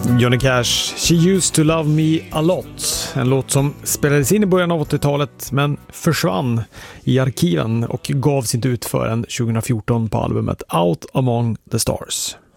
Johnny Cash, She Used To Love Me A Lot. En låt som spelades in i början av 80-talet men försvann i arkiven och gavs inte ut förrän 2014 på albumet Out Among the Stars.